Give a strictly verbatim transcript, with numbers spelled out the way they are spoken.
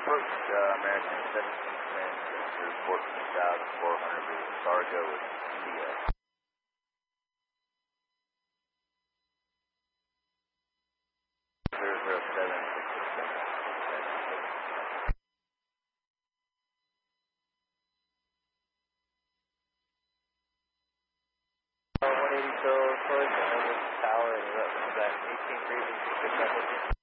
approach uh, American seventeen Command Center, fourteen thousand four hundred meters, Sargo with C S. zero zero seven six six seven. one eighty till first, and then this tower is up to that eighteen breathing, six